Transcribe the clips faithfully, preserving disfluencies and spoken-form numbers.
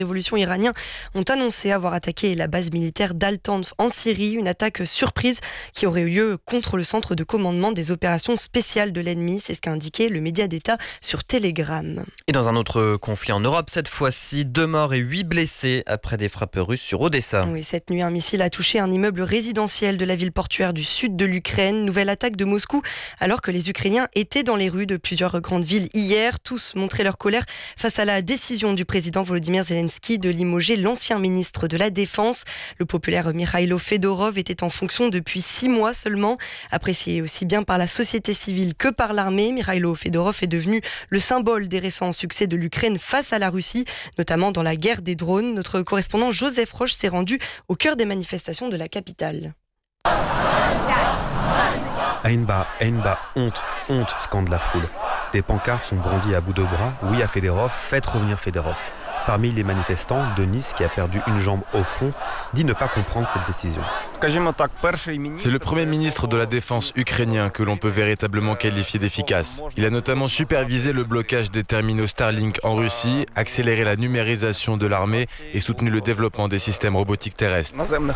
révolution iraniens ont annoncé avoir attaqué la base militaire d'Al-Tanf en Syrie, une attaque surprise qui aurait eu lieu contre le centre de commandement des opérations spéciales de l'ennemi. C'est ce qu'a indiqué le média d'État sur Telegram. Et dans un autre conflit en Europe, cette fois-ci, deux morts et huit blessés après des frappes russes sur Odessa. Oui, cette nuit, un missile a touché un immeuble résidentiel de la ville portuaire du sud de l'Ukraine. Nouvelle attaque de Moscou alors que les Ukrainiens étaient dans les rues de plusieurs grandes villes hier. Tous montraient leur colère face à la décision du président Volodymyr Zelensky de limoger l'ancien ministre de la Défense. Le populaire Mikhailo Fedorov était en fonction depuis six mois seulement. Apprécié aussi bien par la société civile que par l'armée, Mikhailo Fedorov est devenu le symbole des récents succès de l'Ukraine face à la Russie, notamment dans la guerre des drones. Notre correspondant Joseph Roche s'est rendu au cœur des manifestations de la capitale. Hainba, Hainba, honte, honte, scande la foule. Des pancartes sont brandies à bout de bras. Oui à Fedorov, faites revenir Fedorov. Parmi les manifestants, Denis, qui a perdu une jambe au front, dit ne pas comprendre cette décision. C'est le premier ministre de la Défense ukrainien que l'on peut véritablement qualifier d'efficace. Il a notamment supervisé le blocage des terminaux Starlink en Russie, accéléré la numérisation de l'armée et soutenu le développement des systèmes robotiques terrestres.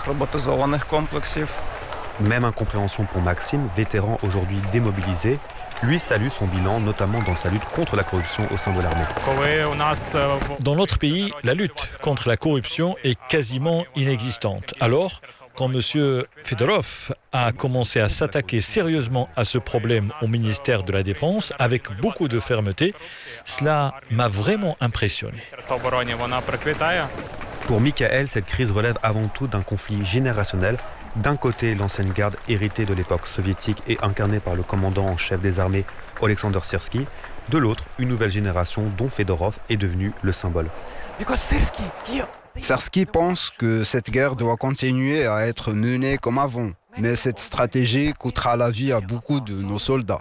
Même incompréhension pour Maxime, vétéran aujourd'hui démobilisé. Lui salue son bilan, notamment dans sa lutte contre la corruption au sein de l'armée. Dans notre pays, la lutte contre la corruption est quasiment inexistante. Alors, quand M. Fedorov a commencé à s'attaquer sérieusement à ce problème au ministère de la Défense, avec beaucoup de fermeté, cela m'a vraiment impressionné. Pour Michael, cette crise relève avant tout d'un conflit générationnel. D'un côté, l'ancienne garde héritée de l'époque soviétique et incarnée par le commandant en chef des armées, Oleksandr Syrsky. De l'autre, une nouvelle génération dont Fedorov est devenu le symbole. Syrsky pense que cette guerre doit continuer à être menée comme avant. Mais cette stratégie coûtera la vie à beaucoup de nos soldats.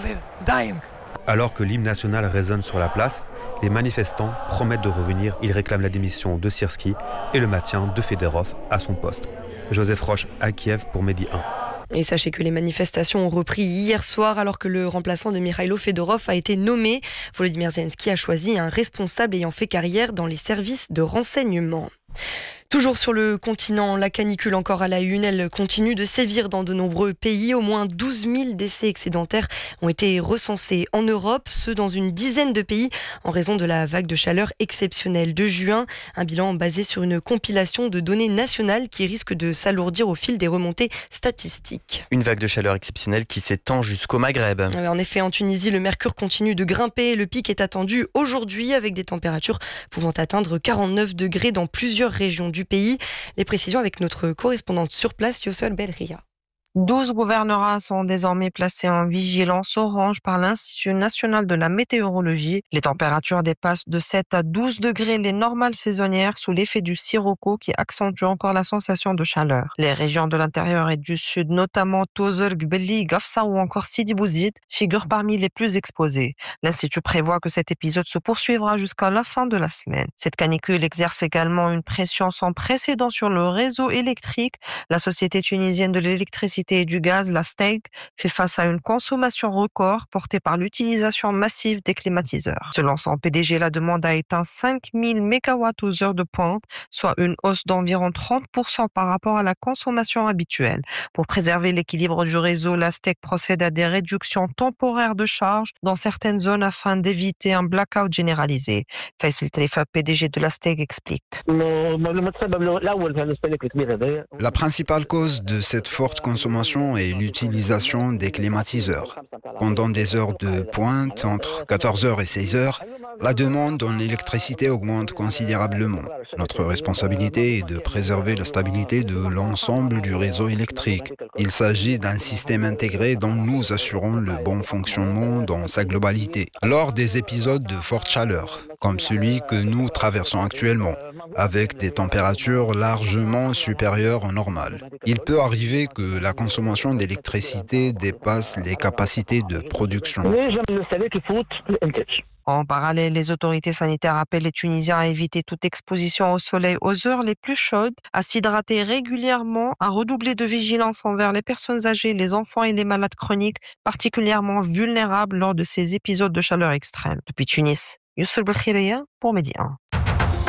Alors que l'hymne national résonne sur la place, les manifestants promettent de revenir. Ils réclament la démission de Syrsky et le maintien de Fedorov à son poste. Joseph Roche à Kiev pour Medi un. Et sachez que les manifestations ont repris hier soir alors que le remplaçant de Mikhailo Fedorov a été nommé. Volodymyr Zelensky a choisi un responsable ayant fait carrière dans les services de renseignement. Toujours sur le continent, la canicule encore à la une, elle continue de sévir dans de nombreux pays. Au moins douze mille décès excédentaires ont été recensés en Europe, ceux dans une dizaine de pays en raison de la vague de chaleur exceptionnelle de juin. Un bilan basé sur une compilation de données nationales qui risque de s'alourdir au fil des remontées statistiques. Une vague de chaleur exceptionnelle qui s'étend jusqu'au Maghreb. En effet, en Tunisie, le mercure continue de grimper. Le pic est attendu aujourd'hui avec des températures pouvant atteindre quarante-neuf degrés dans plusieurs régions du pays. Les précisions avec notre correspondante sur place, Yossel Belria. douze gouvernorats sont désormais placés en vigilance orange par l'Institut national de la météorologie. Les températures dépassent de sept à douze degrés les normales saisonnières sous l'effet du sirocco qui accentue encore la sensation de chaleur. Les régions de l'intérieur et du sud, notamment Tozeur, Gbeli, Gafsa ou encore Sidi Bouzid, figurent parmi les plus exposées. L'Institut prévoit que cet épisode se poursuivra jusqu'à la fin de la semaine. Cette canicule exerce également une pression sans précédent sur le réseau électrique. La société tunisienne de l'électricité et du gaz, la S T E G, fait face à une consommation record portée par l'utilisation massive des climatiseurs. Selon son P D G, la demande a atteint cinq mille mégawattheures de pointe, soit une hausse d'environ trente pour cent par rapport à la consommation habituelle. Pour préserver l'équilibre du réseau, la S T E G procède à des réductions temporaires de charges dans certaines zones afin d'éviter un blackout généralisé. Faisal Talifa, P D G de la S T E G, explique. La principale cause de cette forte consommation et l'utilisation des climatiseurs. Pendant des heures de pointe, entre quatorze heures et seize heures, la demande en électricité augmente considérablement. Notre responsabilité est de préserver la stabilité de l'ensemble du réseau électrique. Il s'agit d'un système intégré dont nous assurons le bon fonctionnement dans sa globalité. Lors des épisodes de forte chaleur, comme celui que nous traversons actuellement, avec des températures largement supérieures au normal, il peut arriver que la consommation d'électricité dépasse les capacités de production. En parallèle, les autorités sanitaires appellent les Tunisiens à éviter toute exposition au soleil aux heures les plus chaudes, à s'hydrater régulièrement, à redoubler de vigilance envers les personnes âgées, les enfants et les malades chroniques, particulièrement vulnérables lors de ces épisodes de chaleur extrême. Depuis Tunis, Youssouf Belkhiria pour Medi un.